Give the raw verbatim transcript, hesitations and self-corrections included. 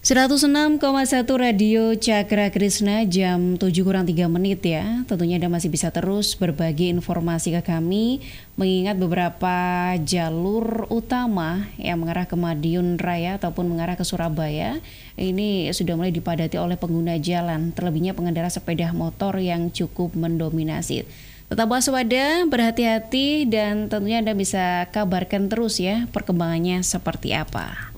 seratus enam koma satu Radio Cakra Krisna jam tujuh kurang tiga menit ya. Tentunya Anda masih bisa terus berbagi informasi ke kami, mengingat beberapa jalur utama yang mengarah ke Madiun Raya ataupun mengarah ke Surabaya ini sudah mulai dipadati oleh pengguna jalan, terlebihnya pengendara sepeda motor yang cukup mendominasi. Tetap waspada, berhati-hati, dan tentunya Anda bisa kabarkan terus ya perkembangannya seperti apa.